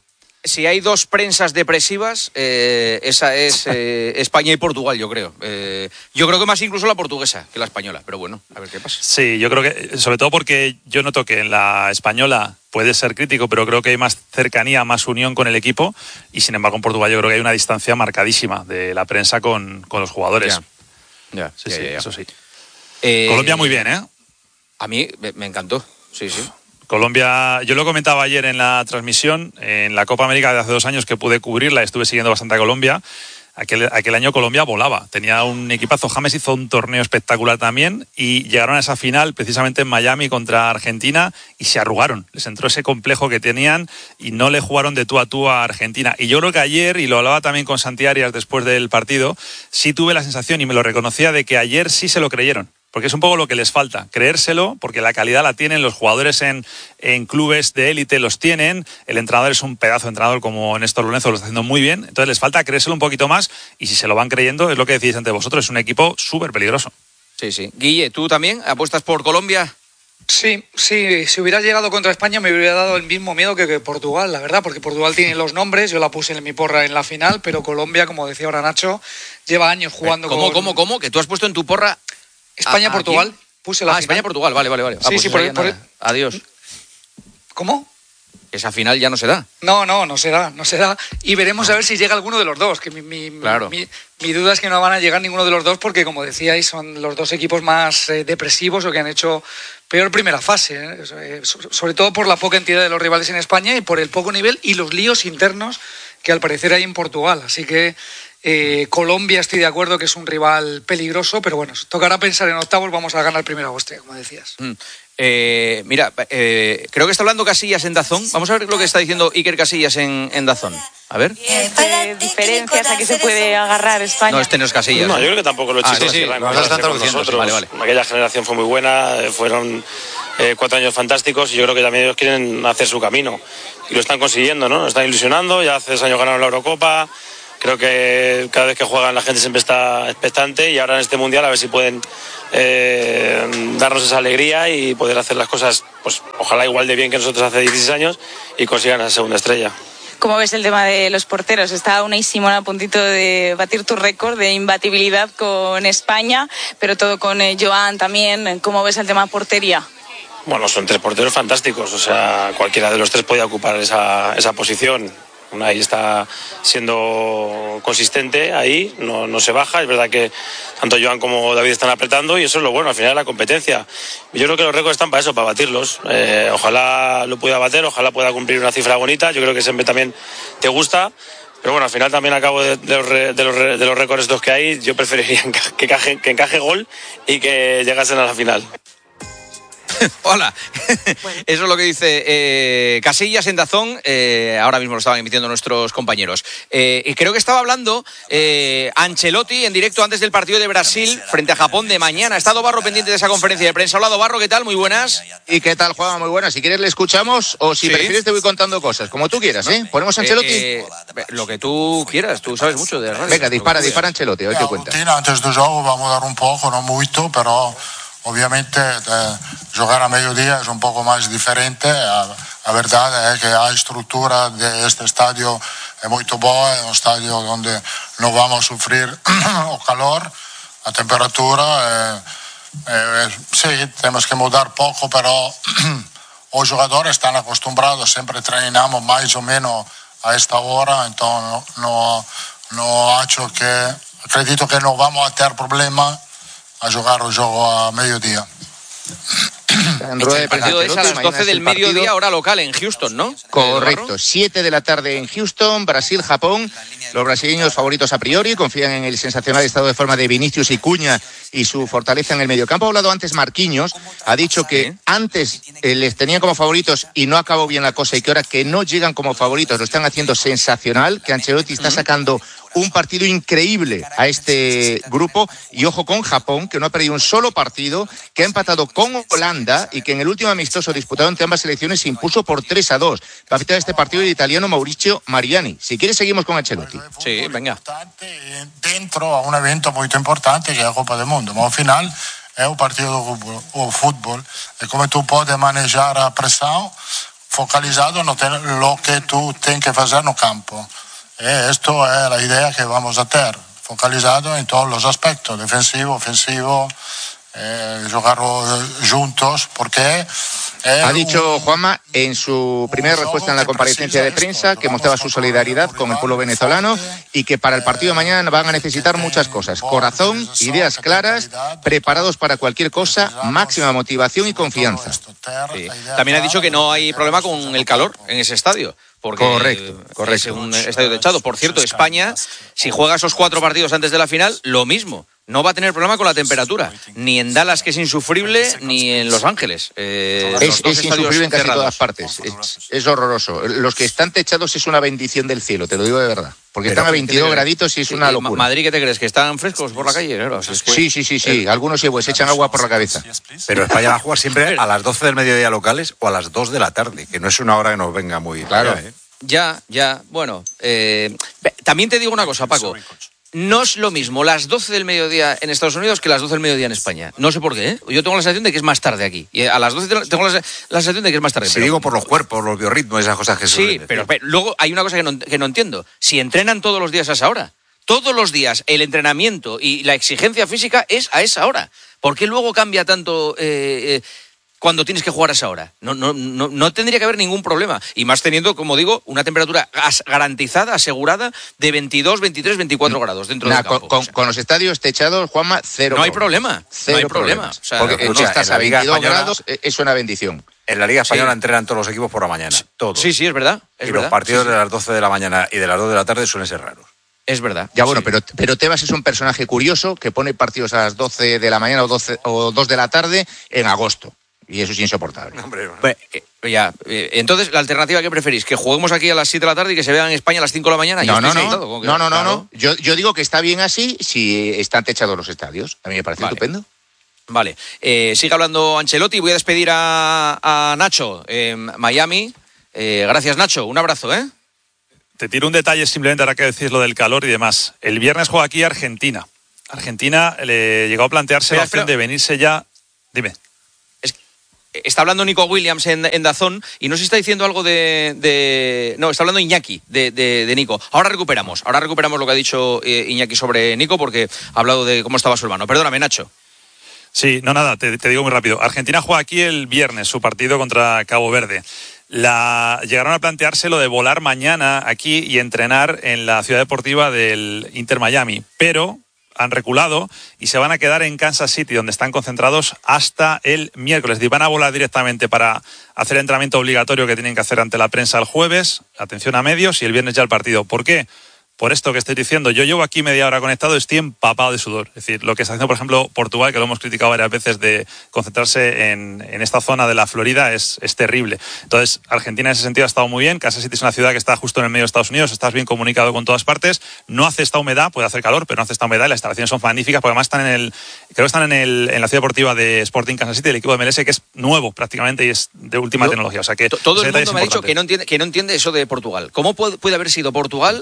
si hay dos prensas depresivas, eh, esa es eh, España y Portugal, yo creo. Eh, yo creo que más incluso la portuguesa que la española, pero bueno, a ver qué pasa. Sí, yo creo que, sobre todo porque yo noto que en la española puede ser crítico, pero creo que hay más cercanía, más unión con el equipo, y sin embargo en Portugal yo creo que hay una distancia marcadísima de la prensa con, con los jugadores. Ya, ya, sí, ya, sí, ya, ya. eso sí. Eh, Colombia muy bien, ¿eh? A mí me encantó, sí, sí. Colombia, yo lo comentaba ayer en la transmisión, en la Copa América de hace dos años que pude cubrirla, estuve siguiendo bastante a Colombia. Aquel, aquel año Colombia volaba, tenía un equipazo. James hizo un torneo espectacular también y llegaron a esa final precisamente en Miami contra Argentina y se arrugaron. Les entró ese complejo que tenían y no le jugaron de tú a tú a Argentina. Y yo creo que ayer, y lo hablaba también con Santi Arias después del partido, sí tuve la sensación y me lo reconocía de que ayer sí se lo creyeron. Porque es un poco lo que les falta, creérselo, porque la calidad la tienen, los jugadores en, en clubes de élite los tienen, el entrenador es un pedazo de entrenador como Néstor Lorenzo, lo está haciendo muy bien, entonces les falta creérselo un poquito más y si se lo van creyendo, es lo que decís ante vosotros, es un equipo súper peligroso. Sí, sí. Guille, ¿tú también apuestas por Colombia? Sí, sí, si hubiera llegado contra España me hubiera dado el mismo miedo que, que Portugal, la verdad, porque Portugal tiene los nombres, yo la puse en mi porra en la final, pero Colombia, como decía ahora Nacho, lleva años jugando ¿Cómo, con... ¿Cómo, cómo, cómo? ¿Que tú has puesto en tu porra España-Portugal? Puse la ah, final. España-Portugal, vale, vale, vale. Ah, sí, pues sí, por, por... Adiós. ¿Cómo? Esa final ya no se da. No, no, no se da, no se da. Y veremos a ver si llega alguno de los dos, que mi, mi, claro. mi, mi duda es que no van a llegar ninguno de los dos porque, como decíais, son los dos equipos más eh, depresivos o que han hecho peor primera fase, ¿eh? Sobre todo por la poca entidad de los rivales en España y por el poco nivel y los líos internos que al parecer hay en Portugal. Así que eh, Colombia estoy de acuerdo que es un rival peligroso, pero bueno, tocará pensar en octavos, vamos a ganar primero a Austria, como decías. Mm. Eh, mira, eh, creo que está hablando Casillas en Dazón. Vamos a ver lo que está diciendo Iker Casillas en, en Dazón. A ver. ¿Qué diferencias aquí se puede agarrar España? No, este no es Casillas. No, yo creo que tampoco lo he hecho. Ah, sí, sí, nos están traduciendo. Vale, vale. Aquella generación fue muy buena, fueron eh, cuatro años fantásticos y yo creo que también ellos quieren hacer su camino. Y lo están consiguiendo, ¿no? Nos están ilusionando, ya hace dos años ganaron la Eurocopa. Creo que cada vez que juegan la gente siempre está expectante y ahora en este Mundial a ver si pueden eh, darnos esa alegría y poder hacer las cosas, pues ojalá igual de bien que nosotros hace dieciséis años y consigan esa segunda estrella. ¿Cómo ves el tema de los porteros? Está Unai Simón a puntito de batir tu récord de imbatibilidad con España, pero todo con eh, Joan también. ¿Cómo ves el tema portería? Bueno, son tres porteros fantásticos, o sea, cualquiera de los tres podía ocupar esa, esa posición. Unai está siendo consistente ahí, no, no se baja. Es verdad que tanto Joan como David están apretando y eso es lo bueno al final de la competencia. Yo creo que los récords están para eso, para batirlos. Eh, ojalá lo pueda bater, ojalá pueda cumplir una cifra bonita. Yo creo que siempre también te gusta. Pero bueno, al final también a cabo de, de, los, de, los, de los récords estos que hay, yo preferiría que encaje, que encaje gol y que llegasen a la final. Hola, bueno. Eso es lo que dice eh, Casillas en Dazón, eh, ahora mismo lo estaban emitiendo nuestros compañeros. Eh, y creo que estaba hablando eh, Ancelotti en directo antes del partido de Brasil frente a Japón de mañana. Ha estado Barro pendiente de esa conferencia de prensa. Hola, Barro, ¿qué tal? Muy buenas. ¿Y qué tal, Juan? Muy buenas. Si quieres le escuchamos o si ¿Sí? prefieres te voy contando cosas, como tú quieras, ¿eh? ¿Ponemos Ancelotti? Eh, eh, lo que tú quieras, tú sabes mucho de radio. Venga, dispara, dispara Ancelotti, a ver qué cuenta. Antes del juego vamos a dar un poco, no mucho, pero... Ovviamente eh, jugar a mediodía es un poco más diferente, la, la verdad es que la estructura de este estadio es muy buena, es un estadio donde no vamos a sufrir el calor, la temperatura, eh, eh, sí, tenemos que mudar poco, pero los jugadores están acostumbrados, siempre entrenamos más o menos a esta hora, entonces no, no ha hecho que, acredito que no vamos a tener problemas a jugar el juego a mediodía. El partido es a las doce del mediodía, hora local, en Houston, ¿no? Correcto, siete de la tarde en Houston, Brasil, Japón. Los brasileños favoritos a priori confían en el sensacional estado de forma de Vinicius y Cuña y su fortaleza en el mediocampo. Ha hablado antes Marquinhos, ha dicho que antes eh, les tenían como favoritos y no acabó bien la cosa y que ahora que no llegan como favoritos lo están haciendo sensacional, que Ancelotti está sacando un partido increíble a este grupo y ojo con Japón, que no ha perdido un solo partido, que ha empatado con Holanda y que en el último amistoso disputado entre ambas selecciones se impuso por tres a dos. Va a pitar este partido el italiano Mauricio Mariani. Si quieres seguimos con Ancelotti. Sí, venga. Dentro a un evento muy importante que es la Copa del Mundo, pero al final es un partido de fútbol y como tú puedes manejar a presión focalizado no ten, lo que tú tienes que hacer en el campo. E esto es la idea que vamos a tener, focalizado en todos los aspectos, defensivo, ofensivo, eh, jugar juntos, porque... Ha dicho Juanma en su primera respuesta en la comparecencia de prensa que mostraba su solidaridad con el pueblo venezolano y que para el partido de mañana van a necesitar muchas cosas: corazón, ideas claras, preparados para cualquier cosa, máxima motivación y confianza. Sí. También ha dicho que no hay problema con el calor en ese estadio. Porque correcto, correcto. Es un estadio techado. Por cierto, España, si juega esos cuatro partidos antes de la final, lo mismo. No va a tener problema con la temperatura. Ni en Dallas, que es insufrible, ni en Los Ángeles. Eh, es es insufrible en casi cerrados. Todas partes. Es, es horroroso. Los que están techados es una bendición del cielo, te lo digo de verdad. Porque Pero están a veintidós graditos y es una locura. ¿Madrid qué te crees? ¿Que están frescos por la calle? Claro, si sí, sí, sí, sí. El... Algunos sí, pues se echan agua por la cabeza. Pero España va a jugar siempre a las doce del mediodía locales o a las dos de la tarde, que no es una hora que nos venga muy claro. Allá, ¿eh? Ya, ya, bueno. Eh, también te digo una cosa, Paco. No es lo mismo las doce del mediodía en Estados Unidos que las doce del mediodía en España. No sé por qué, ¿eh? Yo tengo la sensación de que es más tarde aquí. Y a las doce tengo la, la sensación de que es más tarde. Si pero... digo por los cuerpos, los biorritmos, esas cosas que sí, pero, pero luego hay una cosa que no, que no entiendo. Si entrenan todos los días a esa hora, todos los días el entrenamiento y la exigencia física es a esa hora. ¿Por qué luego cambia tanto... Eh, eh, cuando tienes que jugar a esa hora? No, no, no, no tendría que haber ningún problema. Y más teniendo, como digo, una temperatura garantizada, asegurada, de veintidós, veintitrés, veinticuatro grados dentro nah, del campo. Con, o sea, con los estadios techados, Juanma, cero. No hay problema. Cero no hay problema. O sea, porque no estás a veintidós grados, es una bendición. En la Liga Española sí. entrenan todos los equipos por la mañana. Todos. Sí, sí, es verdad. Es y verdad. los partidos sí, sí. de las doce de la mañana y de las dos de la tarde suelen ser raros. Es verdad. Ya bueno, sí. pero, pero Tebas es un personaje curioso que pone partidos a las doce de la mañana o, doce, o dos de la tarde en agosto. Y eso es insoportable. Hombre, bueno. Pues, eh, ya, eh, entonces, ¿la alternativa que preferís? ¿Que juguemos aquí a las siete de la tarde y que se vean en España a las cinco de la mañana? No, no, no. Editado, no, no, no, no. Yo, yo digo que está bien así si están techados los estadios. A mí me parece vale. estupendo. Vale. Eh, sigue hablando Ancelotti. Voy a despedir a, a Nacho en Miami. Eh, gracias, Nacho. Un abrazo, ¿eh? Te tiro un detalle simplemente ahora que decís lo del calor y demás. El viernes juega aquí Argentina. Argentina le llegó a plantearse espera, la opción espera. de venirse ya... Dime. Está hablando Nico Williams en, en Dazón y no sé si está diciendo algo de... de no, está hablando Iñaki de, de, de Nico. Ahora recuperamos, ahora recuperamos lo que ha dicho eh, Iñaki sobre Nico porque ha hablado de cómo estaba su hermano. Perdóname, Nacho. Sí, no, nada, te, te digo muy rápido. Argentina juega aquí el viernes su partido contra Cabo Verde. La, llegaron a plantearse lo de volar mañana aquí y entrenar en la ciudad deportiva del Inter Miami, pero... han reculado y se van a quedar en Kansas City, donde están concentrados hasta el miércoles. Y van a volar directamente para hacer el entrenamiento obligatorio que tienen que hacer ante la prensa el jueves, atención a medios, y el viernes ya el partido. ¿Por qué? Por esto que estoy diciendo, yo llevo aquí media hora conectado, estoy empapado de sudor. Es decir, lo que está haciendo, por ejemplo, Portugal, que lo hemos criticado varias veces de concentrarse en, en esta zona de la Florida, es, es terrible. Entonces, Argentina en ese sentido ha estado muy bien. Kansas City es una ciudad que está justo en el medio de Estados Unidos, estás bien comunicado con todas partes. No hace esta humedad, puede hacer calor, pero no hace esta humedad y las instalaciones son magníficas, porque además están en el, creo que están en, el, en la ciudad deportiva de Sporting Kansas City, el equipo de M L S, que es nuevo prácticamente y es de última Yo, tecnología. O sea que todo el mundo me ha dicho que no entiende, que no entiende eso de Portugal. ¿Cómo puede, puede haber sido Portugal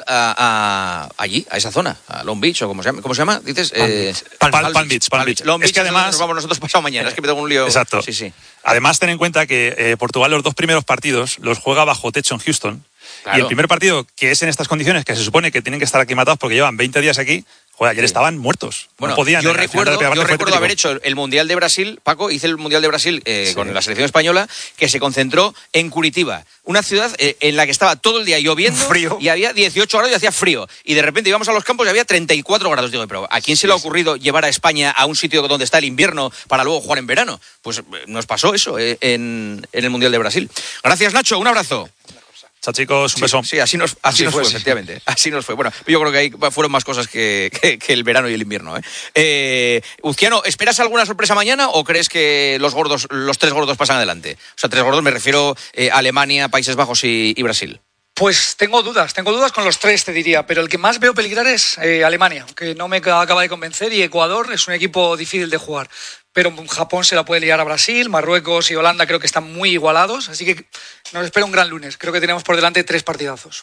a, a, allí? A esa zona, a Long Beach o como se llama, ¿cómo se llama? Dices Palm, eh, Palm, Palm, Palm Beach, Palm Beach. Long Beach. Es que además nos vamos nosotros pasado mañana, es que me tengo un lío. Exacto. Sí, sí. Además ten en cuenta que eh, Portugal los dos primeros partidos los juega bajo techo en Houston. Claro. Y el primer partido que es en estas condiciones, que se supone que tienen que estar aclimatados porque llevan veinte días aquí, joder, ayer sí. estaban muertos. Bueno, no podían. Yo recuerdo, yo recuerdo haber hecho el Mundial de Brasil, Paco, hice el Mundial de Brasil eh, sí. con la selección española, que se concentró en Curitiba, una ciudad eh, en la que estaba todo el día lloviendo frío. Y había dieciocho grados y hacía frío. Y de repente íbamos a los campos y había treinta y cuatro grados. Digo, pero ¿a quién se le ha ocurrido llevar a España a un sitio donde está el invierno para luego jugar en verano? Pues nos pasó eso eh, en, en el Mundial de Brasil. Gracias, Nacho, un abrazo. Chao, chicos, un sí, beso. Sí, así nos, así así nos fue, fue sí. efectivamente. Así nos fue. Bueno, yo creo que ahí fueron más cosas que, que, que el verano y el invierno. ¿eh? Eh, Uzquiano, ¿esperas alguna sorpresa mañana o crees que los gordos, los tres gordos pasan adelante? O sea, tres gordos me refiero eh, a Alemania, Países Bajos y, y Brasil. Pues tengo dudas, tengo dudas con los tres, te diría, pero el que más veo peligrar es eh, Alemania, que no me acaba de convencer, y Ecuador es un equipo difícil de jugar. Pero Japón se la puede liar a Brasil, Marruecos y Holanda creo que están muy igualados, así que nos espera un gran lunes. Creo que tenemos por delante tres partidazos.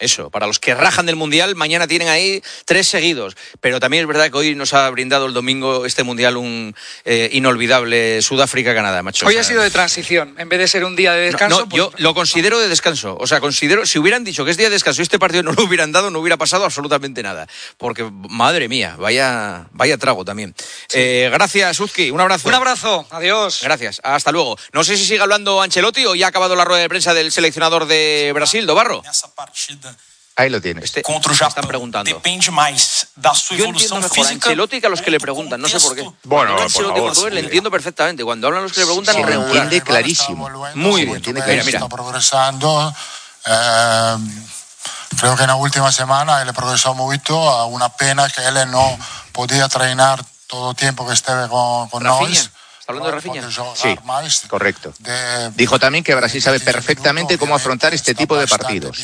Eso, para los que rajan del Mundial, mañana tienen ahí tres seguidos. Pero también es verdad que hoy nos ha brindado el domingo este Mundial un eh, inolvidable Sudáfrica-Canadá, macho. Hoy o sea, ha sido de transición, en vez de ser un día de descanso. No, no pues... yo lo considero de descanso. O sea, considero, si hubieran dicho que es día de descanso y este partido no lo hubieran dado, no hubiera pasado absolutamente nada. Porque, madre mía, vaya, vaya trago también. Sí. Eh, gracias, Uzki, un abrazo. Un abrazo, adiós. Gracias, hasta luego. No sé si sigue hablando Ancelotti o ya ha acabado la rueda de prensa del seleccionador de Brasil, Dobarro. Ahí lo tienes. Este, me están preguntando. Depende más da su Yo entiendo mejor a Ancelotti que a los que le preguntan, no sé por qué. Bueno, por Ancelotti favor, sí. Le entiendo perfectamente. Cuando hablan los que le preguntan, sí, y lo entiende clarísimo. Muy bien. Mira, mira. Está progresando. Eh, creo que en la última semana él progresó mucho. A una pena que él no podía treinar todo el tiempo que estuve con, con nosotros. ¿Está hablando de Rafinha? Sí, correcto. De, Dijo también que Brasil sabe perfectamente cómo afrontar este tipo de partidos.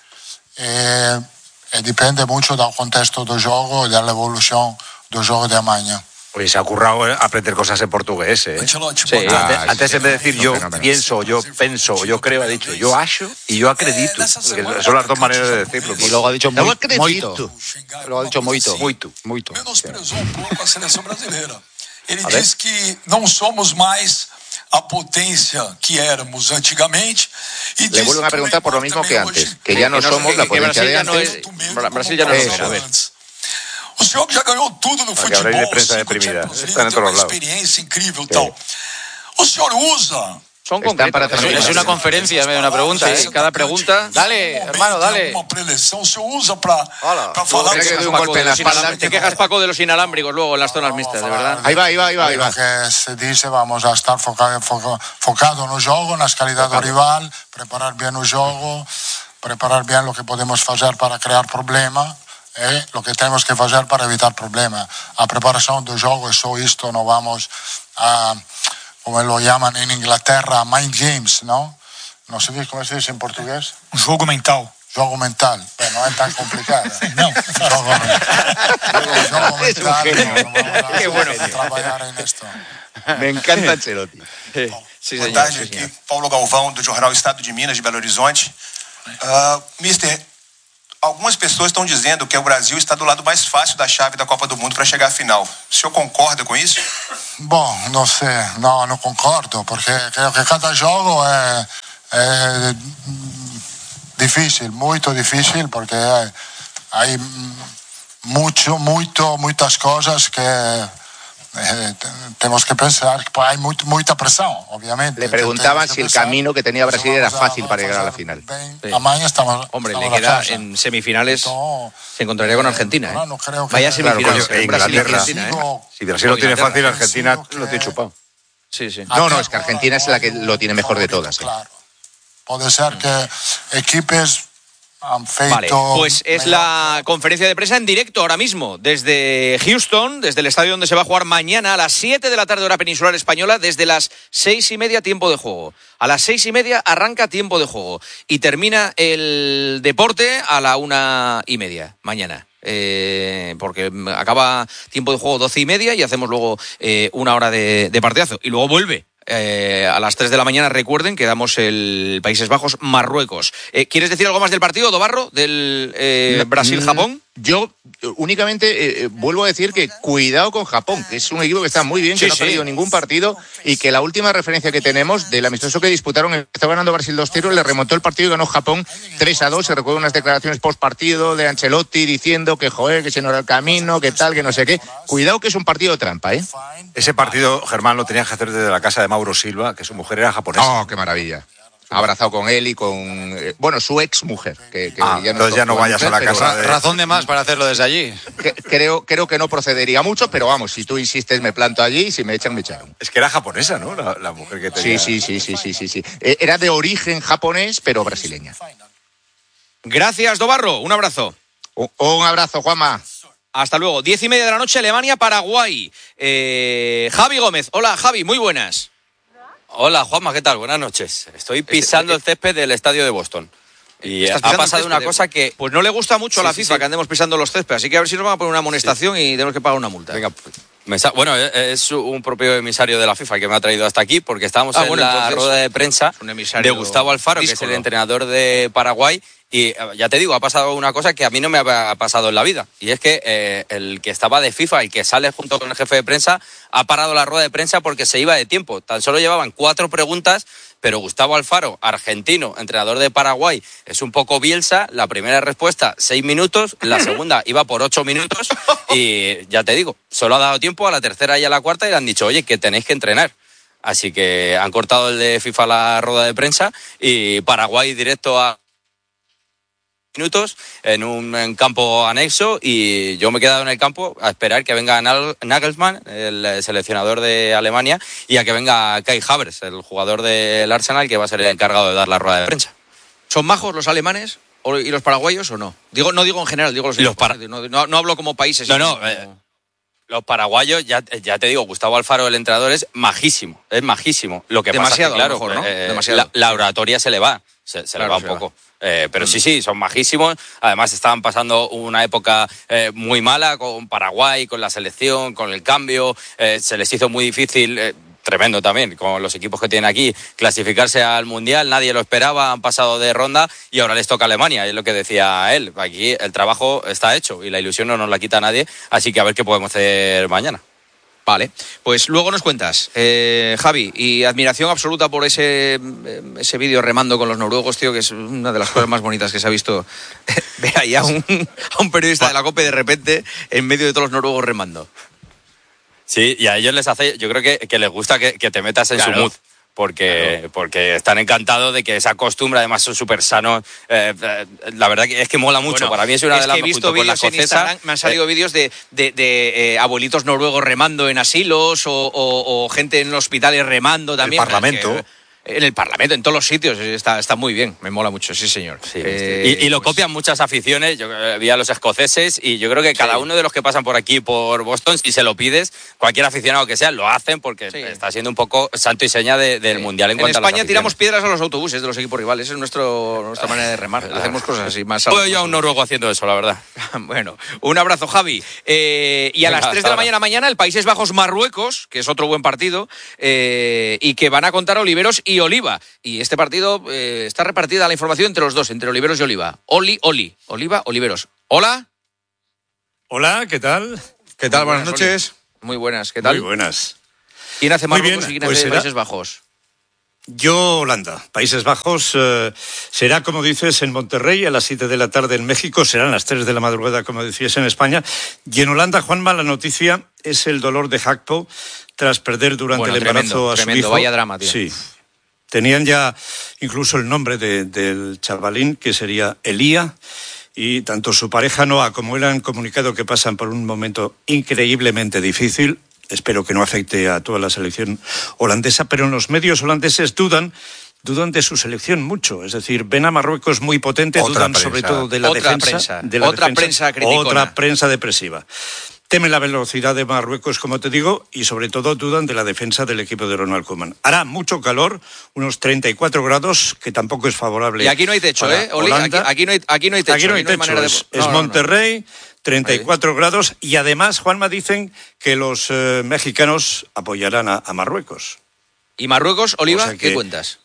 Eh, e depende mucho del contexto del juego y de la evolución del juego de mañana. Oye, se ha currado aprender cosas en portugués, ¿eh? Sí, ah, antes sí, en vez de decir yo fenómeno. pienso, yo pienso, yo creo, ha dicho yo acho y yo acredito. Son las dos maneras de decirlo. Y luego ha dicho muy, moito. Lo ha dicho moito. Muito. Muito. Menosprezou um pouco a seleção brasileira. Ele diz que não somos mais a potencia que éramos antigamente. Y le vuelven a preguntar por lo mismo que antes, que ya no somos la potencia de antes. Brasil ya no es. A ver. O senhor já ganhou tudo no futebol, de prensa deprimida. Están en todos lados. Experiência incrível, sí. Tal. O senhor usa. Son concretas. Es una conferencia, me da una pregunta. Sí, ¿eh? Cada pregunta. Dale, hermano, dale. Uma preleção, o senhor usa para falar. Que de un golpe en la espalda. Te quejas, Paco, de los inalámbricos luego en las zonas mixtas, de verdad. Ahí va, ahí va, ahí va. Ahí va. Lo que se dice, vamos a estar focado, focado en el juego, en las calidades del rival, preparar bien el juego, preparar bien lo que podemos hacer para crear problemas. Eh, lo que tenemos que hacer para evitar problemas. A preparación del juego, eso esto no vamos a, como lo llaman en Inglaterra, mind games, ¿no? No sé cómo se dice en portugués. Un juego mental. Juego mental, pero no es tan complicado. No, juego mental. Juego mental. No, no, Qué bueno. Trabajar en esto. Me encanta Ancelotti. Sí, Boa tarde, aqui Paulo Galvão, do Jornal Estado de Minas, de Belo Horizonte. Uh, mister, algumas pessoas estão dizendo que o Brasil está do lado mais fácil da chave da Copa do Mundo para chegar à final. O senhor concorda com isso? Bom, não sei, não, não concordo, porque creio que cada jogo é, é difícil, muito difícil, porque há muito, muito, muitas coisas que Eh, tenemos que pensar que hay muy, mucha presión, obviamente. Le preguntaban si el camino que tenía Brasil era fácil para llegar a la final. Sí. Estamos, Hombre, estamos le queda en semifinales. No, se encontraría con Argentina. ¿eh? No, no creo que Vaya semifinales. Claro, Inglaterra. ¿eh? Si Brasil lo tiene fácil, Argentina lo tiene chupado. Sí, sí. No, no, es que Argentina es la que lo tiene mejor de todas. ¿eh? Claro. Puede ser que equipos. Vale, pues es la conferencia de prensa en directo ahora mismo desde Houston, desde el estadio donde se va a jugar mañana a las siete de la tarde hora peninsular española, desde las seis y media tiempo de juego. A las seis y media arranca tiempo de juego y termina el deporte a la una y media mañana. Eh, porque acaba tiempo de juego doce y media y hacemos luego eh, una hora de, de partidazo y luego vuelve. Eh, a las tres de la mañana, recuerden que damos el Países Bajos, Marruecos. Eh, ¿Quieres decir algo más del partido, Dobarro? ¿Del eh, Brasil-Japón? Yo únicamente eh, vuelvo a decir que cuidado con Japón, que es un equipo que está muy bien, que sí, no ha perdido sí. ningún partido y que la última referencia que tenemos del amistoso que disputaron, estaba ganando Brasil dos tiros, le remontó el partido y ganó Japón tres a dos. Se recuerdan unas declaraciones post partido de Ancelotti diciendo que joder, que ese no era el camino, que tal, que no sé qué. Cuidado que es un partido trampa, ¿eh? Ese partido, Germán, lo tenías que hacer desde la casa de Mauro Silva, que su mujer era japonesa. ¡Oh, qué maravilla! Abrazado con él y con, bueno, su ex mujer. Que, que ah, ya no entonces ya no vayas mujer, a la casa. De... Razón de más para hacerlo desde allí. Que, creo, creo que no procedería mucho, pero vamos, si tú insistes me planto allí y si me echan, me echaron. Es que era japonesa, ¿no? La, la mujer que tenía. Sí, sí, sí, sí, sí, sí. Era de origen japonés, pero brasileña. Gracias, Dobarro. Un abrazo. Un, un abrazo, Juanma. Hasta luego. Diez y media de la noche, Alemania, Paraguay. Eh, Javi Gómez. Hola, Javi, muy buenas. Hola, Juanma, ¿qué tal? Buenas noches. Estoy pisando el césped del estadio de Boston. Y ha pasado una cosa que... Pues no le gusta mucho a la sí, FIFA sí. que andemos pisando los céspedes, así que a ver si nos van a poner una amonestación sí. y tenemos que pagar una multa. Venga, me sa... Bueno, es un propio emisario de la FIFA que me ha traído hasta aquí, porque estábamos ah, en bueno, la entonces, rueda de prensa de Gustavo Alfaro, que es el entrenador de Paraguay, Y ya te digo, ha pasado una cosa que a mí no me ha pasado en la vida. Y es que eh, el que estaba de FIFA, el que sale junto con el jefe de prensa, ha parado la rueda de prensa porque se iba de tiempo. Tan solo llevaban cuatro preguntas, pero Gustavo Alfaro, argentino, entrenador de Paraguay, es un poco Bielsa. La primera respuesta, seis minutos. La segunda iba por ocho minutos. Y ya te digo, solo ha dado tiempo a la tercera y a la cuarta y le han dicho, oye, que tenéis que entrenar. Así que han cortado el de FIFA la rueda de prensa y Paraguay directo a minutos en un en campo anexo, y yo me he quedado en el campo a esperar que venga Nagelsmann, el seleccionador de Alemania, y a que venga Kai Havertz, el jugador del Arsenal, que va a ser el encargado de dar la rueda de prensa. ¿Son majos los alemanes y los paraguayos o no? Digo, no digo en general, digo los, los para... no, no, no hablo como países. No, no. Eh, los paraguayos, ya, ya te digo, Gustavo Alfaro, el entrenador, es majísimo, es majísimo. Lo que demasiado, pasa es que, claro, mejor, ¿no? eh, demasiado. La, la oratoria se le va, se, se claro, le va un se poco. Va. Eh, pero sí, sí, son majísimos. Además estaban pasando una época eh, muy mala con Paraguay, con la selección, con el cambio. Eh, se les hizo muy difícil, eh, tremendo también, con los equipos que tienen aquí, clasificarse al Mundial. Nadie lo esperaba, han pasado de ronda y ahora les toca Alemania. Es lo que decía él. Aquí el trabajo está hecho y la ilusión no nos la quita nadie. Así que a ver qué podemos hacer mañana. Vale, pues luego nos cuentas, eh, Javi, y admiración absoluta por ese, ese vídeo remando con los noruegos, tío, que es una de las cosas más bonitas que se ha visto. Ver ahí a un, a un periodista de la COPE de repente en medio de todos los noruegos remando. Sí, y a ellos les hace, yo creo que, que les gusta que, que te metas en claro. su mood. Porque, claro. porque están encantados de que esa costumbre, además son súper sanos. Eh, eh, la verdad que es que mola mucho. Bueno, para mí es una es de las que he visto vídeos en Instagram, me han salido eh, vídeos de, de, de eh, abuelitos noruegos remando en asilos o, o, o gente en hospitales remando también. El Parlamento. Que, en el Parlamento, en todos los sitios, está, está muy bien, me mola mucho, sí señor. Sí, eh, y, y lo pues... copian muchas aficiones, yo vi a los escoceses y yo creo que cada sí. uno de los que pasan por aquí, por Boston, si se lo pides, cualquier aficionado que sea, lo hacen porque sí. está siendo un poco santo y seña de, del sí. Mundial en, en cuanto España a las tiramos piedras a los autobuses de los equipos rivales, esa es nuestro, nuestra manera de remar, hacemos cosas así más... Puedo yo a un noruego haciendo eso, la verdad. Bueno, un abrazo, Javi. Eh, y a Venga, las tres de la ahora. mañana mañana, el Países Bajos-Marruecos, que es otro buen partido, eh, y que van a contar Oliveros y Oliva. Y este partido eh, está repartida la información entre los dos, entre Oliveros y Oliva. Oli, Oli, Oliva, Oliveros. Hola. Hola, ¿qué tal? ¿Qué tal? Buenas, buenas noches. Oli. Muy buenas, ¿qué tal? Muy buenas. ¿Quién hace Marruecos y quién pues hace será... Países Bajos? Yo, Holanda. Países Bajos eh, será, como dices, en Monterrey a las siete de la tarde en México, serán las tres de la madrugada, como decías, en España. Y en Holanda, Juanma, la noticia es el dolor de Gakpo tras perder durante bueno, el embarazo tremendo, a su tremendo, hijo. Vaya drama, tío. Sí. Tenían ya incluso el nombre de, del chavalín, que sería Elía, y tanto su pareja Noa como él han comunicado que pasan por un momento increíblemente difícil. Espero que no afecte a toda la selección holandesa, pero en los medios holandeses dudan, dudan de su selección mucho. Es decir, ven a Marruecos muy potente, otra dudan prensa. sobre todo de la otra defensa. Prensa. De la otra defensa, prensa criticona. Otra prensa depresiva. Temen la velocidad de Marruecos, como te digo, y sobre todo dudan de la defensa del equipo de Ronald Koeman. Hará mucho calor, unos treinta y cuatro grados, que tampoco es favorable. Y aquí no hay techo, ¿eh, Oli? Aquí, aquí, no hay, aquí no hay techo. Aquí no hay techo, no hay es, de... no, es Monterrey, treinta y cuatro grados, y además, Juanma, dicen que los eh, mexicanos apoyarán a, a Marruecos. ¿Y Marruecos, Oliva, o sea que... qué cuentas?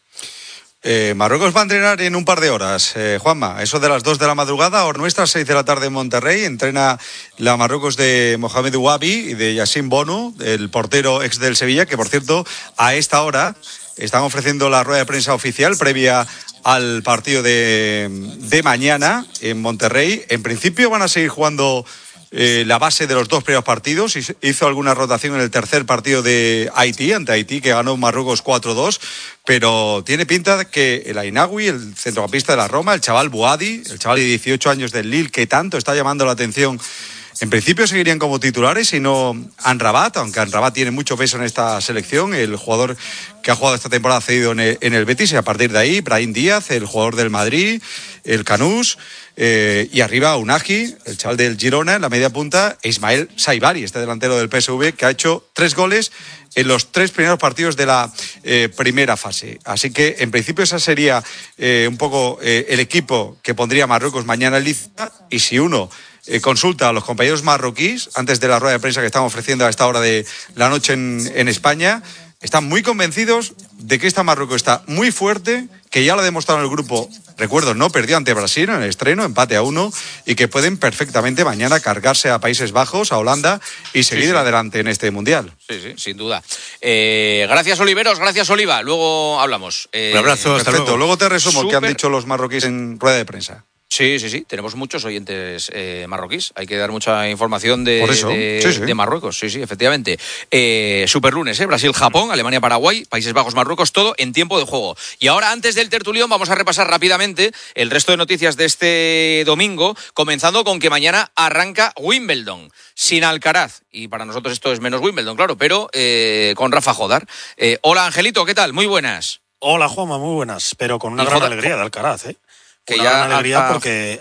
Eh, Marruecos va a entrenar en un par de horas, eh, Juanma, eso de las dos de la madrugada, hora nuestra, seis de la tarde en Monterrey, entrena la Marruecos de Mohamed Ouabi y de Yacine Bonu, el portero ex del Sevilla, que por cierto, a esta hora están ofreciendo la rueda de prensa oficial previa al partido de, de mañana en Monterrey. En principio van a seguir jugando Eh, la base de los dos primeros partidos. Hizo alguna rotación en el tercer partido de Haití, ante Haití, que ganó Marruecos cuatro dos, pero tiene pinta que el Ainaoui, el centrocampista de la Roma, el chaval Bouadi, el chaval de dieciocho años del Lille, que tanto está llamando la atención, en principio seguirían como titulares y no Amrabat, aunque Amrabat tiene mucho peso en esta selección, el jugador que ha jugado esta temporada cedido en el, en el Betis, y a partir de ahí Brahim Díaz, el jugador del Madrid, el Canús, eh, y arriba Unagi, el chaval del Girona, en la media punta, e Ismael Saibari, este delantero del P S V, que ha hecho tres goles en los tres primeros partidos de la eh, primera fase. Así que, en principio, esa sería eh, un poco eh, el equipo que pondría Marruecos mañana en lista, y si uno Eh, consulta a los compañeros marroquíes antes de la rueda de prensa que están ofreciendo a esta hora de la noche en, en España, están muy convencidos de que esta Marruecos está muy fuerte, que ya lo ha demostrado en el grupo recuerdo, no perdió ante Brasil en el estreno, empate a uno, y que pueden perfectamente mañana cargarse a Países Bajos, a Holanda y seguir sí, sí. adelante en este Mundial. Sí, sí, sin duda. Eh, gracias, Oliveros, gracias, Oliva. Luego hablamos. Eh, Un abrazo, hasta luego. Luego te resumo Super... qué han dicho los marroquíes en rueda de prensa. Sí, sí, sí. Tenemos muchos oyentes eh, marroquíes. Hay que dar mucha información de, Por eso. de, Sí, sí. de Marruecos. Sí, sí, efectivamente. Eh, Superlunes, ¿eh? Brasil, Japón, Alemania, Paraguay, Países Bajos, Marruecos, todo en tiempo de juego. Y ahora, antes del tertulión, vamos a repasar rápidamente el resto de noticias de este domingo, comenzando con que mañana arranca Wimbledon, sin Alcaraz. Y para nosotros esto es menos Wimbledon, claro, pero eh, con Rafa Jodar. Eh, hola, Angelito, ¿qué tal? Muy buenas. Hola, Juanma, muy buenas. Pero con una gran Jodar, alegría de Alcaraz, ¿eh? Que una ya gran alegría ha, porque